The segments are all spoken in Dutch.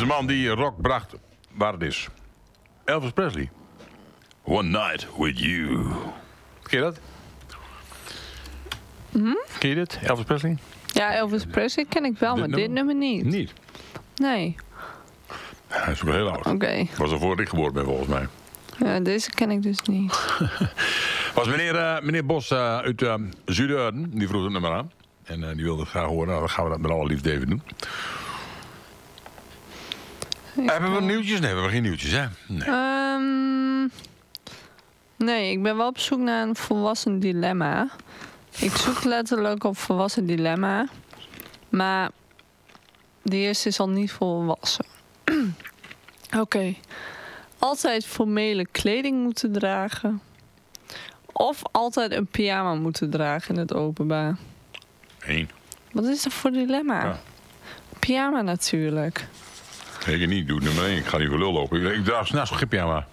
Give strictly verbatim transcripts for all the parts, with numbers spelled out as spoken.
de man die rock bracht waar het is. Elvis Presley. One Night With You. Ken je dat? Hm? Ken je dit, Elvis Presley? Ja, Elvis Presley ken ik wel, Dit maar dit nummer niet. Niet? Nee. Ja, hij is ook heel oud. Oké. Okay. Was al voor ik geboren ben, volgens mij. Ja, deze ken ik dus niet. Was meneer, uh, meneer Bos uh, uit uh, Zuid-Aarden, die vroeg het nummer aan. En uh, die wilde het graag horen. Nou, dan gaan we dat met alle liefde even doen. Ik hebben we nieuwtjes? Nee, we hebben geen nieuwtjes, hè? Nee. Um, nee, ik ben wel op zoek naar een volwassen dilemma. Ik zoek letterlijk op volwassen dilemma. Maar de eerste is al niet volwassen. Oké. Okay. Altijd formele kleding moeten dragen. Of altijd een pyjama moeten dragen in het openbaar. Eén. Wat is dat voor dilemma? Ja. Pyjama natuurlijk. Ik niet, doe nummer één. Ik ga niet voor lul lopen. Ik draag s'nachts geen pyjama.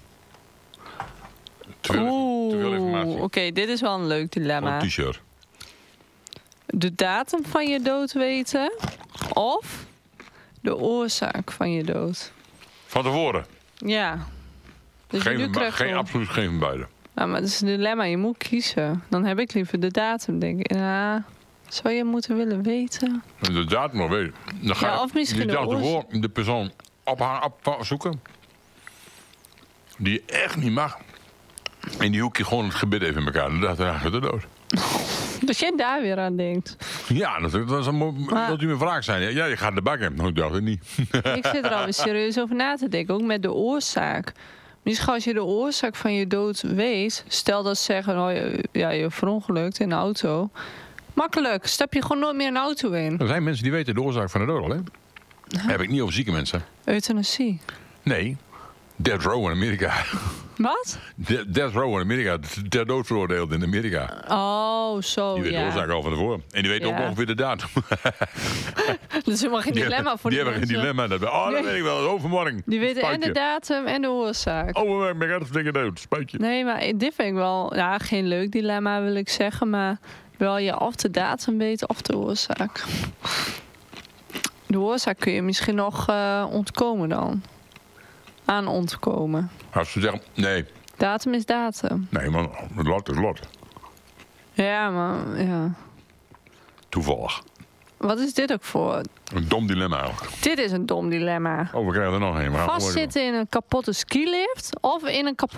Te veel, Oeh, te veel informatie. Oké, okay, dit is wel een leuk dilemma. Een t-shirt. De datum van je dood weten. Of de oorzaak van je dood. Van tevoren? Ja. Dus geen, nu geen, geen absoluut geen van beide. Ja, maar dat is een dilemma. Je moet kiezen. Dan heb ik liever de datum, denk ik. Ja, zou je moeten willen weten? De datum nog weten. Dan ga ja, of misschien de de voor de persoon op haar opzoeken. Die je echt niet mag. En die hoek je gewoon het gebit even in elkaar. En dan draag je de dood. Dus jij daar weer aan denkt? Ja, dat, dat is een maar, ultieme vraag zijn. Ja, je gaat de bak in. Nou, ik dacht het niet. Ik zit er alweer serieus over na te denken. Ook met de oorzaak. Misschien als je de oorzaak van je dood weet. Stel dat ze zeggen, oh, je, ja, je verongelukt in een auto. Makkelijk. Stap je gewoon nooit meer een auto in. Er zijn mensen die weten de oorzaak van de dood al, hè? Huh? Heb ik niet over zieke mensen. Euthanasie? Nee. Death Row in Amerika. Wat? De, Death Row in Amerika. Ter dood veroordeeld in Amerika. Oh, zo, Die weet ja. de oorzaak al van tevoren. En die weet ja. ook ongeveer de datum. Dat is helemaal geen dilemma voor die die, die hebben geen dilemma. Dat, oh, dat nee. weet ik wel. Overmorgen. Die weten Spuitje. en de datum en de oorzaak. Oh, mijn gaat flikker dood. Spuitje. Nee, maar dit vind ik wel... Ja, geen leuk dilemma wil ik zeggen. Maar wel je of de datum weten of de oorzaak. De oorzaak kun je misschien nog uh, ontkomen dan. Aan ontkomen. Als ze zeggen, nee. Datum is datum. Nee, man. Lot is lot. Ja, maar... Ja. Toevallig. Wat is dit ook voor? Een dom dilemma eigenlijk. Dit is een dom dilemma. Oh, we krijgen er nog een. Vastzitten in een kapotte skilift of in een kapotte